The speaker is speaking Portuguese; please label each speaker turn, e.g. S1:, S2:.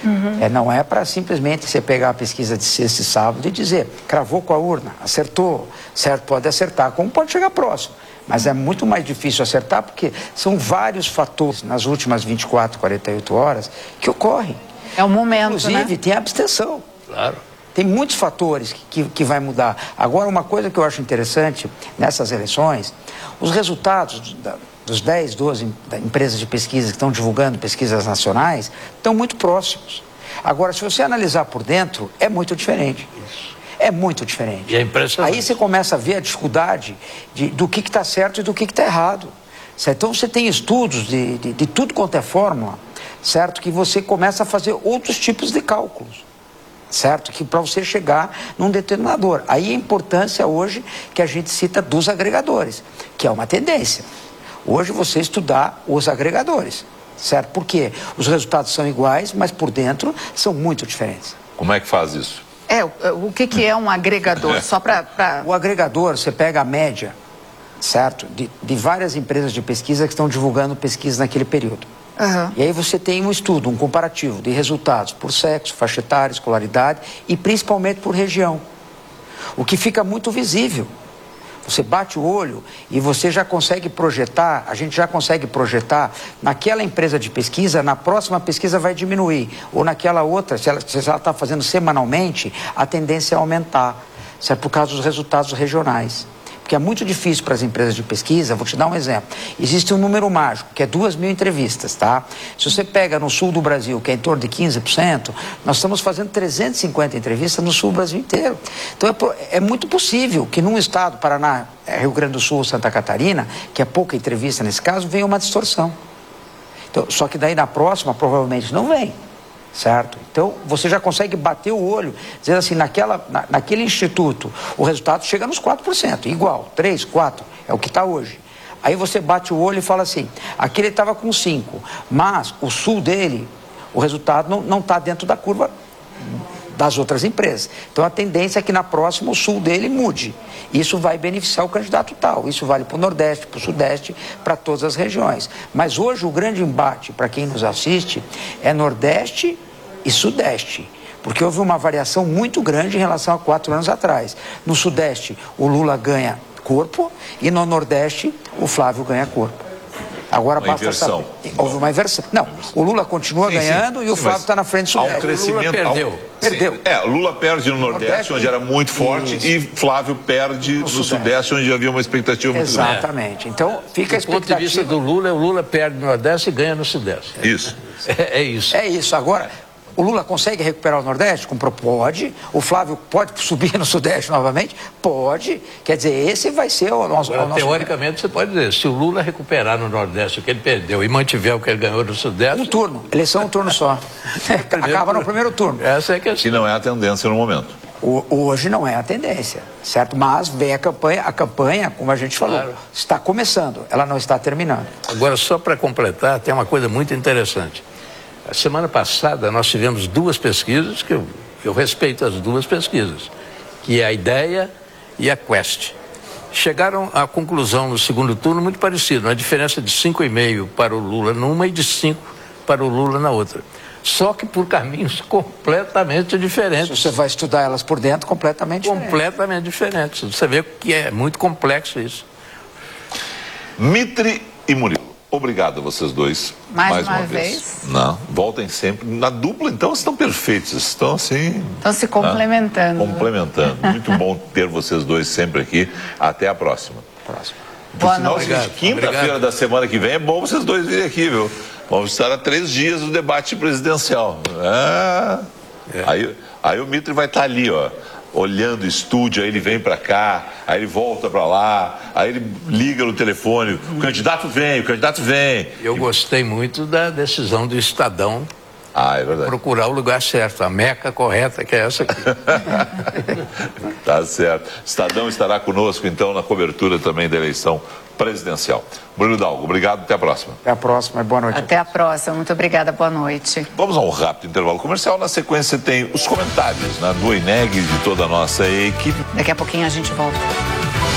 S1: Não é para simplesmente você pegar a pesquisa de sexta e sábado e dizer, cravou com a urna, acertou, certo? Pode acertar, como pode chegar próximo. Mas é muito mais difícil acertar porque são vários fatores nas últimas 24, 48 horas que ocorrem.
S2: É o momento,
S1: Inclusive,
S2: né?
S1: tem a abstenção.
S3: Claro.
S1: Tem muitos fatores que vai mudar. Agora, uma coisa que eu acho interessante nessas eleições, os resultados dos 10, 12 empresas de pesquisa que estão divulgando pesquisas nacionais estão muito próximos. Agora, se você analisar por dentro, é muito diferente. É muito diferente.
S3: E é impressionante.
S1: Aí você começa a ver a dificuldade do que está certo e do que está errado. Certo? Então você tem estudos de tudo quanto é fórmula, certo? Que você começa a fazer outros tipos de cálculos, certo? Que para você chegar num determinador. Aí a importância hoje que a gente cita dos agregadores, que é uma tendência. Hoje você estudar os agregadores, certo? Porque os resultados são iguais, mas por dentro são muito diferentes.
S4: Como é que faz isso?
S2: O que é um agregador? Só para...
S1: O agregador, você pega a média, certo? De várias empresas de pesquisa que estão divulgando pesquisa naquele período. E aí você tem um estudo, um comparativo de resultados por sexo, faixa etária, escolaridade e principalmente por região. O que fica muito visível. Você bate o olho e você já consegue projetar, a gente já consegue projetar naquela empresa de pesquisa, na próxima pesquisa vai diminuir. Ou naquela outra, se ela está fazendo semanalmente, a tendência é aumentar. Isso é por causa dos resultados regionais. Porque é muito difícil para as empresas de pesquisa, vou te dar um exemplo. Existe um número mágico, que é 2.000 entrevistas, tá? Se você pega no sul do Brasil, que é em torno de 15%, nós estamos fazendo 350 entrevistas no sul do Brasil inteiro. Então é muito possível que num estado, Paraná, Rio Grande do Sul, Santa Catarina, que é pouca entrevista nesse caso, venha uma distorção. Então, só que daí na próxima, provavelmente não vem. Certo? Então, você já consegue bater o olho, dizendo assim, naquele instituto, o resultado chega nos 4%, igual, 3, 4, é o que está hoje. Aí você bate o olho e fala assim, aquele estava com 5, mas o sul dele, o resultado não está dentro da curva das outras empresas. Então, a tendência é que na próxima o sul dele mude. Isso vai beneficiar o candidato tal. Isso vale para o Nordeste, para o Sudeste, para todas as regiões. Mas hoje o grande embate, para quem nos assiste, é Nordeste e Sudeste. Porque houve uma variação muito grande em relação a 4 anos atrás. No Sudeste, o Lula ganha corpo e no Nordeste, o Flávio ganha corpo. Agora basta saber. Houve uma inversão. Não, o Lula continua ganhando e o Flávio está na frente do Sudeste.
S4: Há um crescimento.
S3: O Lula perdeu.
S1: Perdeu.
S4: O Lula perde no Nordeste, onde era muito forte, e Flávio perde no Sudeste, onde havia uma expectativa muito grande.
S1: Exatamente. Então, fica a expectativa.
S3: Do ponto de vista do Lula, o Lula perde no Nordeste e ganha no Sudeste.
S4: Isso.
S3: É isso.
S1: É isso. Agora, o Lula consegue recuperar o Nordeste? Pode. O Flávio pode subir no Sudeste novamente? Pode. Quer dizer, esse vai ser o nosso...
S3: Teoricamente, você pode dizer, se o Lula recuperar no Nordeste o que ele perdeu e mantiver o que ele ganhou no Sudeste...
S1: Um turno. Eleição um turno só. Acaba no primeiro turno.
S3: Essa é a questão.
S4: Que não é a tendência no momento.
S1: Hoje não é a tendência, certo? Mas vem a campanha, como a gente falou, claro, está começando, ela não está terminando.
S3: Agora, só para completar, tem uma coisa muito interessante. A semana passada nós tivemos 2 pesquisas, que eu respeito as 2 pesquisas, que é a Ideia e a Quest. Chegaram à conclusão no segundo turno muito parecido, uma diferença de 5,5 para o Lula numa e de 5 para o Lula na outra. Só que por caminhos completamente diferentes.
S1: Se você vai estudar elas por dentro, completamente diferentes.
S3: Completamente diferentes. Você vê que é muito complexo isso.
S4: Mitre e Murilo, obrigado a vocês dois. Mais uma vez. Não, voltem sempre. Na dupla, então, estão perfeitos. Estão assim...
S2: Estão se complementando.
S4: Complementando. Muito bom ter vocês dois sempre aqui. Até a próxima. Por sinal, quinta-feira da semana que vem é bom vocês dois virem aqui, viu? Vamos estar a 3 dias do debate presidencial. Aí o Mitre vai estar ali, ó, olhando o estúdio, aí ele vem para cá, aí ele volta para lá, aí ele liga no telefone, o candidato vem.
S3: Eu gostei muito da decisão do Estadão.
S4: É verdade.
S3: Procurar o lugar certo, a meca correta, que é essa aqui.
S4: Tá certo. Estadão estará conosco, então, na cobertura também da eleição presidencial. Bruno Hidalgo, obrigado, até a próxima.
S1: Até a próxima, boa noite.
S2: Até a próxima, muito obrigada, boa noite.
S4: Vamos a um rápido intervalo comercial. Na sequência tem os comentários, né, do Eneg e de toda a nossa equipe.
S2: Daqui a pouquinho a gente volta.